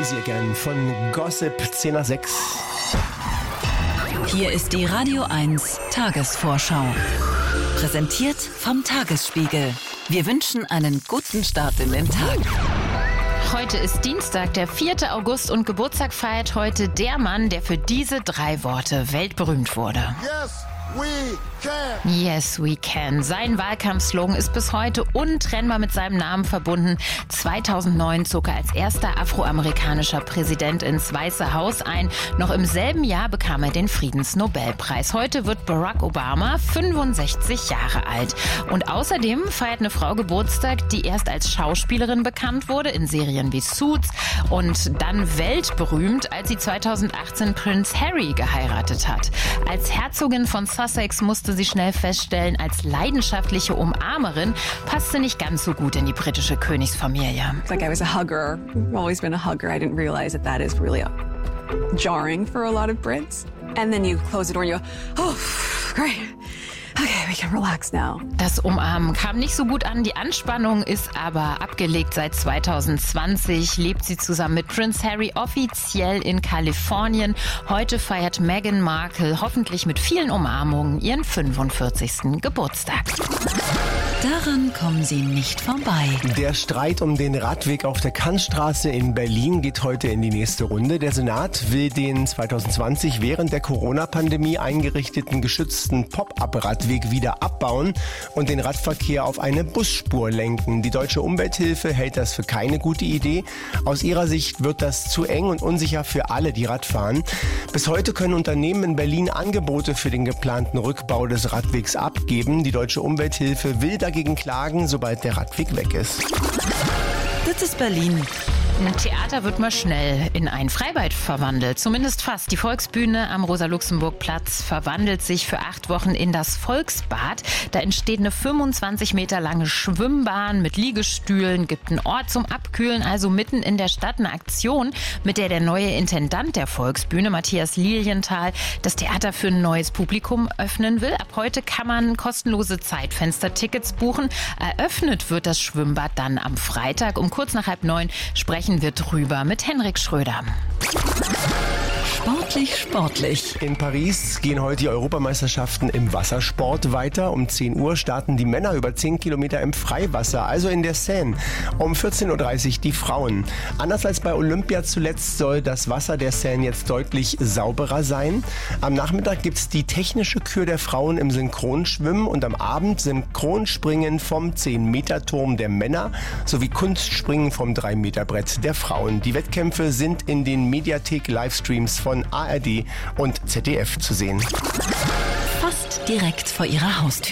Crazy Again von Gossip 10 nach 6. Hier ist die Radio 1 Tagesvorschau. Präsentiert vom Tagesspiegel. Wir wünschen einen guten Start in den Tag. Heute ist Dienstag, der 4. August und Geburtstag feiert heute der Mann, der für diese 3 Worte weltberühmt wurde. Yes, we can. Yes, we can. Sein Wahlkampfslogan ist bis heute untrennbar mit seinem Namen verbunden. 2009 zog er als erster afroamerikanischer Präsident ins Weiße Haus ein. Noch im selben Jahr bekam er den Friedensnobelpreis. Heute wird Barack Obama 65 Jahre alt. Und außerdem feiert eine Frau Geburtstag, die erst als Schauspielerin bekannt wurde in Serien wie Suits und dann weltberühmt, als sie 2018 Prinz Harry geheiratet hat. Als Herzogin von Sussex musste sie schnell feststellen, als leidenschaftliche Umarmerin passt sie nicht ganz so gut in die britische Königsfamilie. It's like I was a hugger. I've always been a hugger. I didn't realize that is really jarring for a lot of Brits. And then you close the door and you go, oh, great. Okay, we can relax now. Das Umarmen kam nicht so gut an, die Anspannung ist aber abgelegt. Seit 2020 lebt sie zusammen mit Prinz Harry offiziell in Kalifornien. Heute feiert Meghan Markle hoffentlich mit vielen Umarmungen ihren 45. Geburtstag. Daran kommen Sie nicht vorbei. Der Streit um den Radweg auf der Kantstraße in Berlin geht heute in die nächste Runde. Der Senat will den 2020 während der Corona-Pandemie eingerichteten geschützten Pop-up-Radweg wieder abbauen und den Radverkehr auf eine Busspur lenken. Die Deutsche Umwelthilfe hält das für keine gute Idee. Aus ihrer Sicht wird das zu eng und unsicher für alle, die Rad fahren. Bis heute können Unternehmen in Berlin Angebote für den geplanten Rückbau des Radwegs abgeben. Die Deutsche Umwelthilfe will dagegen klagen, sobald der Radweg weg ist. Das ist Berlin. Ein Theater wird mal schnell in ein Freibad verwandelt, zumindest fast. Die Volksbühne am Rosa-Luxemburg-Platz verwandelt sich für 8 Wochen in das Volksbad. Da entsteht eine 25 Meter lange Schwimmbahn mit Liegestühlen, gibt einen Ort zum Abkühlen, also mitten in der Stadt eine Aktion, mit der neue Intendant der Volksbühne, Matthias Lilienthal, das Theater für ein neues Publikum öffnen will. Ab heute kann man kostenlose Zeitfenster-Tickets buchen. Eröffnet wird das Schwimmbad dann am Freitag um kurz nach 8:30 sprechen wir drüber mit Henrik Schröder. Sportlich. In Paris gehen heute die Europameisterschaften im Wassersport weiter. Um 10 Uhr starten die Männer über 10 Kilometer im Freiwasser, also in der Seine. Um 14.30 Uhr die Frauen. Anders als bei Olympia zuletzt soll das Wasser der Seine jetzt deutlich sauberer sein. Am Nachmittag gibt es die technische Kür der Frauen im Synchronschwimmen und am Abend Synchronspringen vom 10-Meter-Turm der Männer sowie Kunstspringen vom 3-Meter-Brett der Frauen. Die Wettkämpfe sind in den Mediathek-Livestreams von ARD und ZDF zu sehen. Fast direkt vor Ihrer Haustür.